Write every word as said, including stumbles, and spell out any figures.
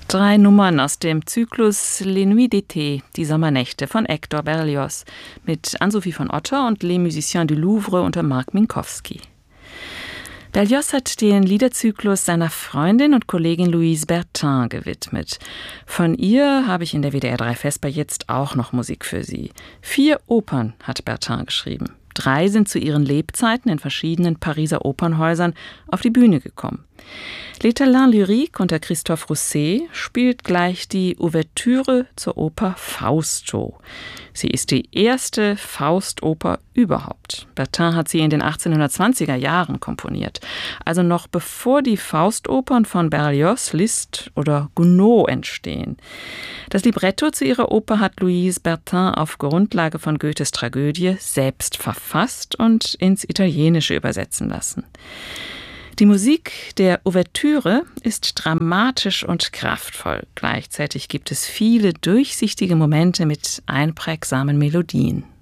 Drei Nummern aus dem Zyklus Les Nuits d'été, die Sommernächte von Hector Berlioz, mit Ann-Sophie von Otter und Les Musiciens du Louvre unter Marc Minkowski. Berlioz hat den Liederzyklus seiner Freundin und Kollegin Louise Bertin gewidmet. Von ihr habe ich in der W D R drei Vesper jetzt auch noch Musik für Sie. Vier Opern hat Bertin geschrieben. Drei sind zu ihren Lebzeiten in verschiedenen Pariser Opernhäusern auf die Bühne gekommen. L'Étalon Lyrique unter Christophe Rousset spielt gleich die Ouvertüre zur Oper Fausto. Sie ist die erste Faustoper überhaupt. Bertin hat sie in den achtzehnhundertzwanziger Jahren komponiert, also noch bevor die Faustopern von Berlioz, Liszt oder Gounod entstehen. Das Libretto zu ihrer Oper hat Louise Bertin auf Grundlage von Goethes Tragödie selbst verfasst und ins Italienische übersetzen lassen. Die Musik der Ouvertüre ist dramatisch und kraftvoll. Gleichzeitig gibt es viele durchsichtige Momente mit einprägsamen Melodien.